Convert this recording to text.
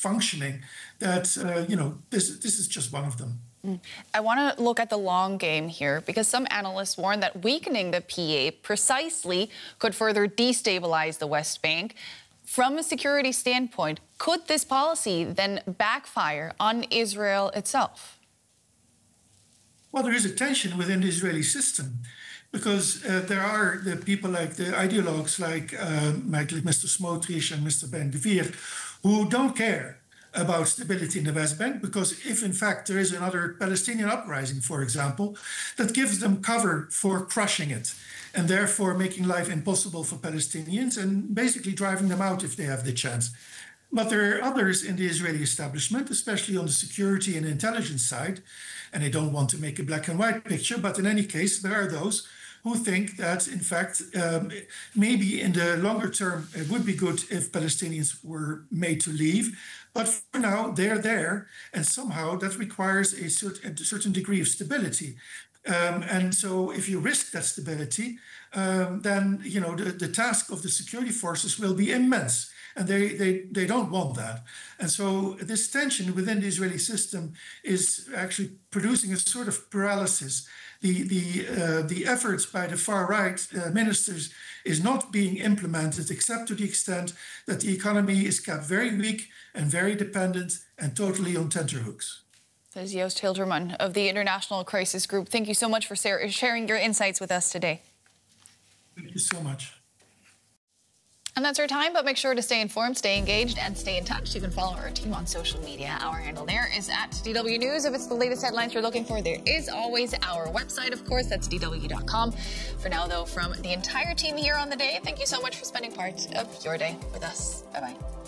functioning that, this is just one of them. I want to look at the long game here because some analysts warn that weakening the PA precisely could further destabilize the West Bank. From a security standpoint, could this policy then backfire on Israel itself? Well, there is a tension within the Israeli system because there are the people like the ideologues like Mr. Smotrich and Mr. Ben-Gvir who don't care about stability in the West Bank, because if in fact there is another Palestinian uprising, for example, that gives them cover for crushing it and therefore making life impossible for Palestinians and basically driving them out if they have the chance. But there are others in the Israeli establishment, especially on the security and intelligence side, and I don't want to make a black and white picture, but in any case, there are those who think that, in fact, maybe in the longer term, it would be good if Palestinians were made to leave. But for now, they're there, and somehow that requires a certain degree of stability. And so if you risk that stability, then the task of the security forces will be immense. And they don't want that. And so this tension within the Israeli system is actually producing a sort of paralysis. The efforts by the far-right ministers is not being implemented except to the extent that the economy is kept very weak and very dependent and totally on tenterhooks. That is Joost Hilderman of the International Crisis Group. Thank you so much for sharing your insights with us today. Thank you so much. And that's our time, but make sure to stay informed, stay engaged, and stay in touch. You can follow our team on social media. Our handle there is @DW News. If it's the latest headlines you're looking for, there is always our website, of course. That's DW.com. For now, though, from the entire team here on The Day, thank you so much for spending part of your day with us. Bye-bye.